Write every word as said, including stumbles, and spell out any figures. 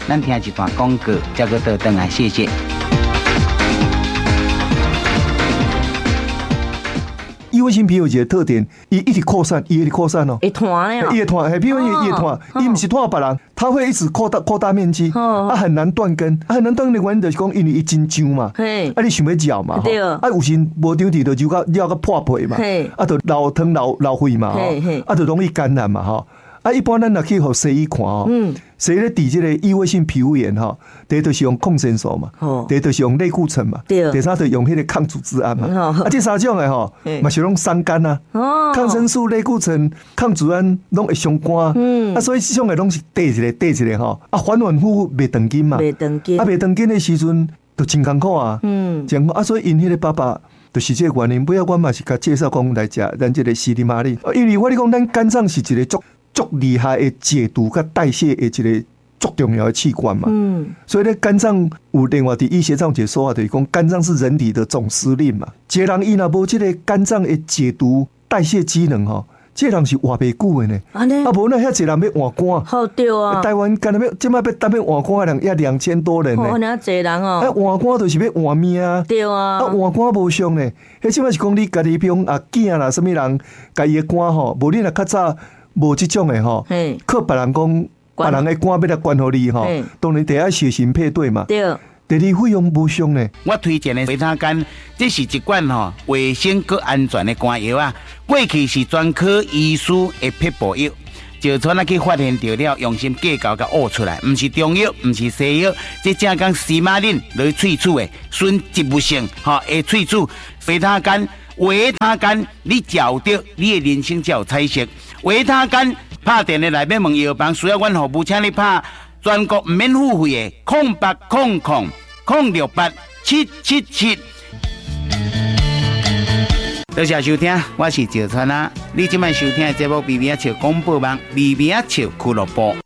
咱听一段广告，再个倒转来，谢谢。 异位性皮肤有一个特点，伊一直扩散，伊一直扩散哦， 会团呀， 伊会团，嘿，皮肤伊会团，伊唔是团别人，它会一直扩大扩大面积，啊，很难断根，啊，很难断根的原因就是讲，因为伊真痒嘛，啊，你想要嚼嘛， 对， 啊，有时无张治就就到了个破皮嘛，啊，就流汤流流血嘛，啊，就容易感染嘛，哈。啊，一般咱若去互西医看哦，嗯，西医咧治这个异位性皮肤炎哈，第一就是用抗生素嘛，第一就是用类固醇嘛，第三就用迄个抗组织胺嘛，啊，这三种的吼，嘛是拢伤肝啊，抗生素、类固醇、抗组织胺拢会伤肝，嗯，啊，所以这种的拢是缀一个缀一个吼，啊，反反复复袂长筋嘛，袂长筋，啊，袂长筋的时阵就真艰苦啊，嗯，真啊，所以因迄个爸爸。就是这个原因，不要我嘛是甲介绍讲来食咱这个西利玛丽，因为我咧讲咱肝脏是一个足足厉害的解毒甲代谢的一个足重要的器官嘛，嗯，所以咧肝脏有另外伫医学上一个说法，就是讲肝脏是人体的总司令嘛，一个人伊若无这个肝脏的解毒代谢机能吼。这人是活袂久的呢，啊，无那遐侪人要换肝， 好对啊！ 台湾干那要，即摆要当要换肝的人也两千多人呢， 哦，那侪人哦， 啊，换肝就是要换命啊， 对啊， 啊，换肝无上呢，迄即摆是讲你家己比如啊囝啦，什么人家己的肝吼，无你若较早无即种的吼，靠别人讲，别人的肝要来管互你吼，当然第一血型配对嘛，对。第二费用无上呢。 我推荐的维他肝，这是一罐吼卫生佮安全的肝药啊。过去是专科医师的撇步药，石川啊去发现到了，用心计较甲挖出来，唔是中药，唔是西药，这正讲司马林来萃取的，纯植物性哈会萃取维他肝。维他肝，你嚼到，你的人生才有彩色。维他肝拍电的内面问药房，需要阮服务，请你拍。全国免付费的空八空空空六八七七七。多谢收听，我是赵川啊。你今晚收听的节目《微微笑广播网》，微微笑俱乐部。